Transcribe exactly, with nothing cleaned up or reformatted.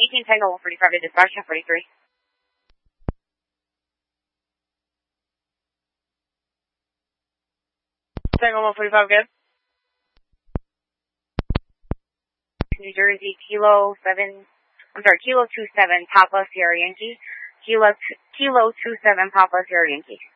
eighteen Tango one forty-five to dispatch ten forty-three. Tango one forty-five, good. New Jersey, Kilo seven, I'm sorry, Kilo two seven, Papa Sierra Yankee. Kilo, Kilo two seven, Papa Sierra Yankee.